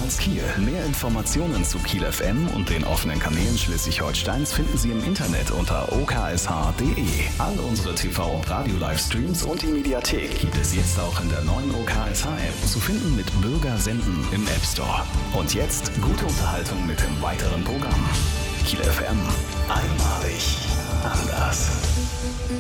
aus Kiel. Mehr Informationen zu Kiel FM und den offenen Kanälen Schleswig-Holsteins finden Sie im Internet unter oksh.de. All unsere TV- und Radio-Livestreams und die Mediathek gibt es jetzt auch in der neuen OKSH-App, zu finden mit Bürger senden im App Store. Und jetzt gute Unterhaltung mit dem weiteren Programm. Kiel FM. Einmalig. Anders.